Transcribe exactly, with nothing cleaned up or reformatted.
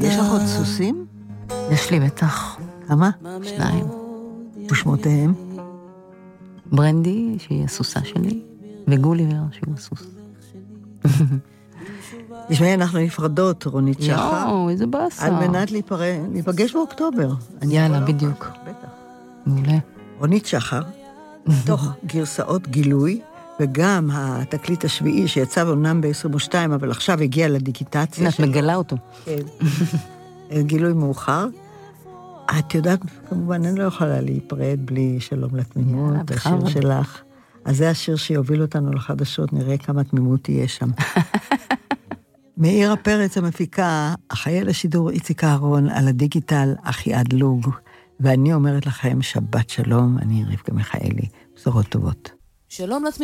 יש לך עוד סוסים? יש לי בטח. כמה? שניים. ושמותיהם? ברנדי, שהיא הסוסה שלי, וגוליבר, שהוא הסוס. תשמעי, אנחנו נפרדות, רונית שחר. יואו, איזה באסה. על מנת להיפגש באוקטובר. יאללה, בדיוק. בטח. מעולה. רונית שחר, תוך גרסאות גילוי, וגם התקליט השביעי שיצא אומנם ב-עשרים ושתיים, אבל עכשיו הגיע לדיגיטציה. את מגלה אותו. כן. גילוי מאוחר. את יודעת, כמובן, אני לא יכולה להיפרד בלי שלום לתמימות, השיר שלך. אז זה השיר שיוביל אותנו לחדשות, נראה כמה תמימות תהיה שם. מאירה פרץ המפיקה, החייל השידור איציק אהרון, על הדיגיטל אחיעד לוג, ואני אומרת לכם, שבת שלום, אני רבקה מיכאלי, בשורות טובות. שלום לתמימות.